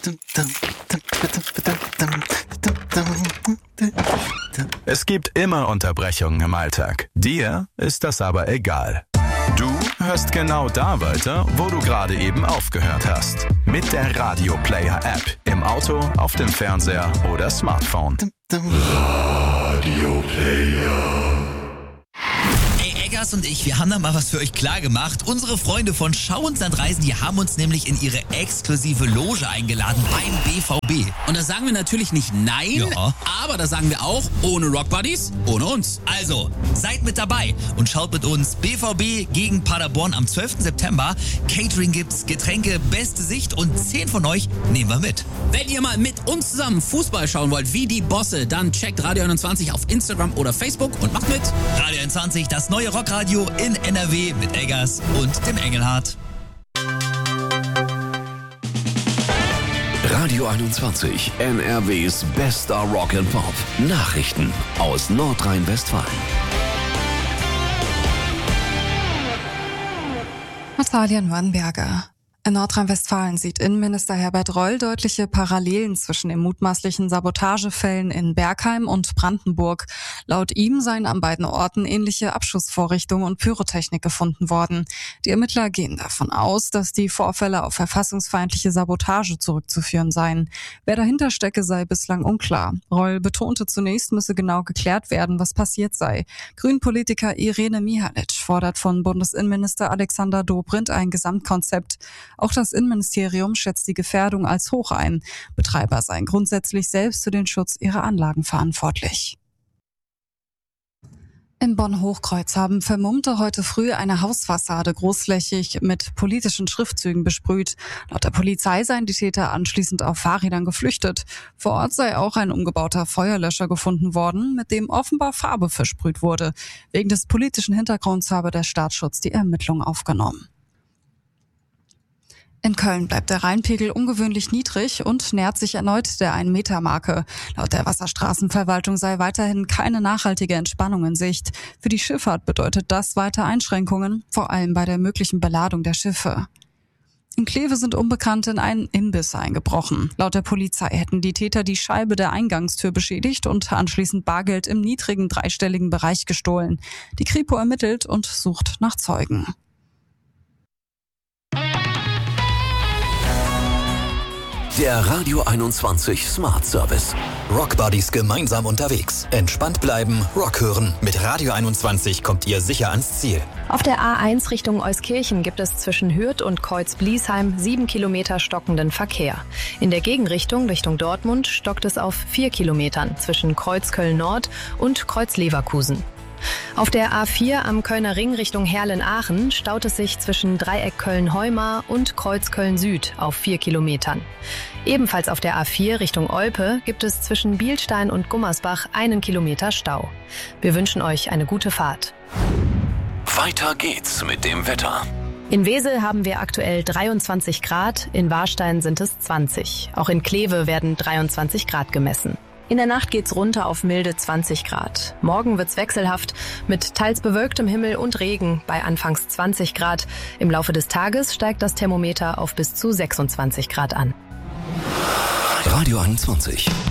Es gibt immer Unterbrechungen im Alltag. Dir ist das aber egal. Du hörst genau da weiter, wo du gerade eben aufgehört hast. Mit der Radio Player App. Im Auto, auf dem Fernseher oder Smartphone. Radio Player. Eggers und ich, wir haben da mal was für euch klar gemacht. Unsere Freunde von Schau ins Land Reisen, die haben uns nämlich in ihre exklusive Loge eingeladen beim BVB. Und da sagen wir natürlich nicht nein, Ja. aber da sagen wir auch, ohne Rock Buddies, ohne uns. Also, seid mit dabei und schaut mit uns BVB gegen Paderborn am 12. September. Catering gibt's, Getränke, beste Sicht und 10 von euch nehmen wir mit. Wenn ihr mal mit uns zusammen Fußball schauen wollt, wie die Bosse, dann checkt Radio 21 auf Instagram oder Facebook und macht mit. Radio 21, das neue Rockradio in NRW mit Eggers und dem Engelhardt. Radio 21, NRWs bester Rock and Pop. Nachrichten aus Nordrhein-Westfalen. Natalia Nürnberger. In Nordrhein-Westfalen sieht Innenminister Herbert Reul deutliche Parallelen zwischen den mutmaßlichen Sabotagefällen in Bergheim und Brandenburg. Laut ihm seien an beiden Orten ähnliche Abschussvorrichtungen und Pyrotechnik gefunden worden. Die Ermittler gehen davon aus, dass die Vorfälle auf verfassungsfeindliche Sabotage zurückzuführen seien. Wer dahinter stecke, sei bislang unklar. Reul betonte zunächst, müsse genau geklärt werden, was passiert sei. Grünpolitiker Irene Mihalic fordert von Bundesinnenminister Alexander Dobrindt ein Gesamtkonzept. Auch das Innenministerium schätzt die Gefährdung als hoch ein. Betreiber seien grundsätzlich selbst für den Schutz ihrer Anlagen verantwortlich. In Bonn-Hochkreuz haben Vermummte heute früh eine Hausfassade großflächig mit politischen Schriftzügen besprüht. Laut der Polizei seien die Täter anschließend auf Fahrrädern geflüchtet. Vor Ort sei auch ein umgebauter Feuerlöscher gefunden worden, mit dem offenbar Farbe versprüht wurde. Wegen des politischen Hintergrunds habe der Staatsschutz die Ermittlungen aufgenommen. In Köln bleibt der Rheinpegel ungewöhnlich niedrig und nähert sich erneut der 1-Meter-Marke. Laut der Wasserstraßenverwaltung sei weiterhin keine nachhaltige Entspannung in Sicht. Für die Schifffahrt bedeutet das weiter Einschränkungen, vor allem bei der möglichen Beladung der Schiffe. In Kleve sind Unbekannte in einen Imbiss eingebrochen. Laut der Polizei hätten die Täter die Scheibe der Eingangstür beschädigt und anschließend Bargeld im niedrigen dreistelligen Bereich gestohlen. Die Kripo ermittelt und sucht nach Zeugen. Der Radio 21 Smart Service. Rock Buddies gemeinsam unterwegs. Entspannt bleiben, Rock hören. Mit Radio 21 kommt ihr sicher ans Ziel. Auf der A1 Richtung Euskirchen gibt es zwischen Hürth und Kreuz-Bliesheim 7 Kilometer stockenden Verkehr. In der Gegenrichtung Richtung Dortmund stockt es auf 4 Kilometern zwischen Kreuz-Köln-Nord und Kreuz-Leverkusen. Auf der A4 am Kölner Ring Richtung Herlen-Aachen staut es sich zwischen Dreieck Köln-Heumar und Kreuz Köln-Süd auf 4 Kilometern. Ebenfalls auf der A4 Richtung Olpe gibt es zwischen Bielstein und Gummersbach 1 Kilometer Stau. Wir wünschen euch eine gute Fahrt. Weiter geht's mit dem Wetter. In Wesel haben wir aktuell 23 Grad, in Warstein sind es 20. Auch in Kleve werden 23 Grad gemessen. In der Nacht geht's runter auf milde 20 Grad. Morgen wird's wechselhaft mit teils bewölktem Himmel und Regen bei anfangs 20 Grad. Im Laufe des Tages steigt das Thermometer auf bis zu 26 Grad an. Radio 21.